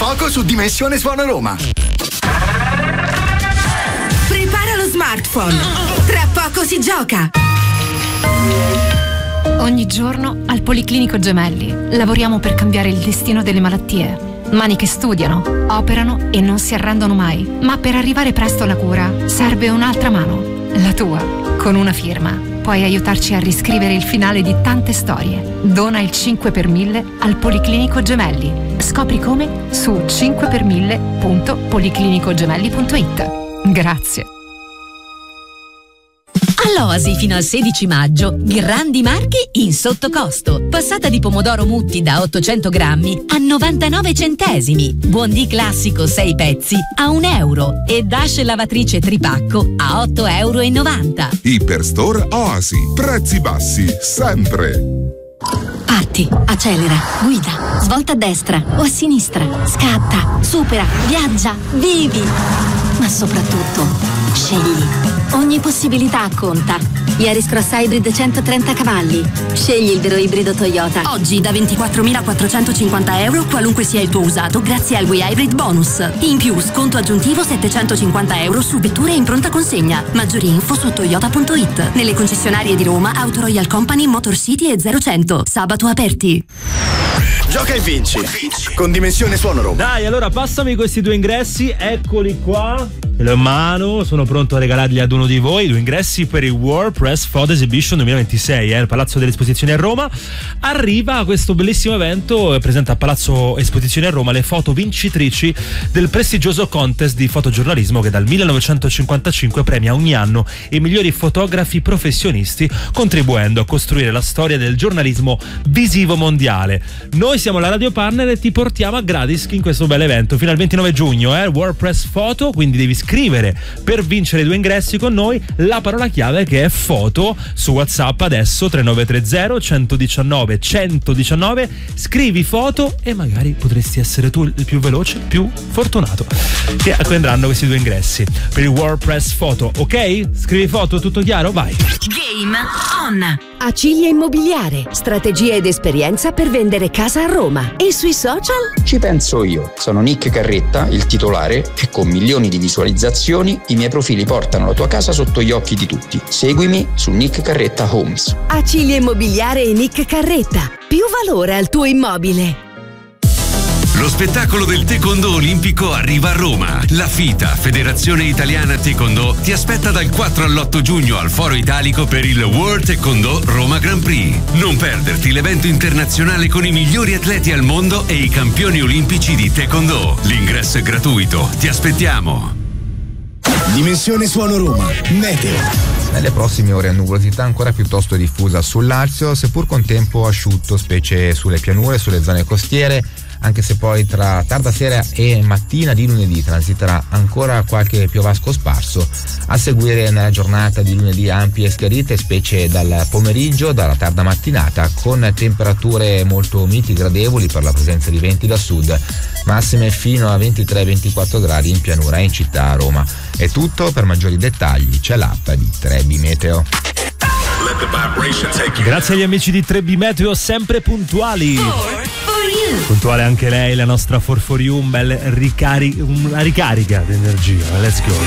poco su Dimensione Suono Roma. Prepara lo smartphone. Tra poco si gioca. Ogni giorno al Policlinico Gemelli lavoriamo per cambiare il destino delle malattie. Mani che studiano, operano e non si arrendono mai. Ma per arrivare presto alla cura serve un'altra mano, la tua, con una firma. Puoi aiutarci a riscrivere il finale di tante storie. Dona il 5 per 1000 al Policlinico Gemelli. Scopri come su 5per1000.policlinicogemelli.it. Grazie. All'Oasi fino al 16 maggio, grandi marchi in sottocosto. Passata di pomodoro Mutti da 800 grammi a 99 centesimi. Buondì classico 6 pezzi a €1 e Dash lavatrice tripacco a €8,90. Iperstore Oasi, prezzi bassi sempre. Parti, accelera, guida, svolta a destra o a sinistra, scatta, supera, viaggia, vivi. Ma soprattutto, scegli. Ogni possibilità conta. Yaris Cross Hybrid 130 cavalli. Scegli il vero ibrido Toyota. Oggi da €24.450 qualunque sia il tuo usato grazie al We Hybrid Bonus. In più sconto aggiuntivo €750 su vetture in pronta consegna. Maggiori info su toyota.it. Nelle concessionarie di Roma, Auto Royal Company, Motor City e 0100. Sabato aperti. Gioca e vinci con Dimensione Suono Roma. Dai, allora passami questi 2 ingressi, eccoli qua. Ce l'ho in mano, sono pronto a regalarli ad uno di voi. 2 ingressi per il World Press Photo Exhibition 2026 al Palazzo delle Esposizioni a Roma. Arriva questo bellissimo evento, presenta a Palazzo Esposizioni a Roma le foto vincitrici del prestigioso contest di fotogiornalismo che dal 1955 premia ogni anno i migliori fotografi professionisti, contribuendo a costruire la storia del giornalismo visivo mondiale. Noi siamo la radio partner e ti portiamo a Gradischi in questo bel evento fino al 29 giugno, World Press Photo, quindi devi scrivere per vincere 2 ingressi con noi la parola chiave che è foto su WhatsApp adesso 3930 119 119. Scrivi foto e magari potresti essere tu il più veloce, più fortunato che acquenderanno questi 2 ingressi per il World Press Photo. Ok? Scrivi foto, tutto chiaro? Vai. Game on. Acilia Immobiliare, strategia ed esperienza per vendere casa a Roma. E sui social? Ci penso io. Sono Nick Carretta, il titolare, e con milioni di visualizzazioni i miei profili portano la tua casa sotto gli occhi di tutti. Seguimi su Nick Carretta Homes. Acilia Immobiliare e Nick Carretta. Più valore al tuo immobile. Lo spettacolo del Taekwondo olimpico arriva a Roma. La FITA, Federazione Italiana Taekwondo, ti aspetta dal 4 all'8 giugno al Foro Italico per il World Taekwondo Roma Grand Prix. Non perderti l'evento internazionale con i migliori atleti al mondo e i campioni olimpici di Taekwondo. L'ingresso è gratuito. Ti aspettiamo. Dimensione Suono Roma. Meteo. Nelle prossime ore nuvolosità ancora piuttosto diffusa sul Lazio, seppur con tempo asciutto, specie sulle pianure, sulle zone costiere, anche se poi tra tarda sera e mattina di lunedì transiterà ancora qualche piovasco sparso, a seguire nella giornata di lunedì ampie e schiarite, specie dal pomeriggio, dalla tarda mattinata, con temperature molto miti, gradevoli per la presenza di venti da sud, massime fino a 23-24 gradi in pianura e in città a Roma. È tutto, per maggiori dettagli c'è l'app di Trebi Meteo. Grazie agli amici di Trebi Meteo, sempre puntuali. Puntuale anche lei, la nostra 4 for you, una ricarica di energia. Let's go.